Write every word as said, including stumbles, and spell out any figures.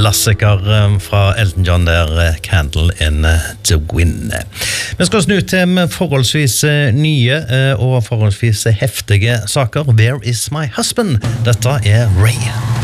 klassiker fra Elton John der, Candle in the Wind. Vi skal snu til forholdsvis nye og forholdsvis heftige saker. Where is my husband? Dette er Ray.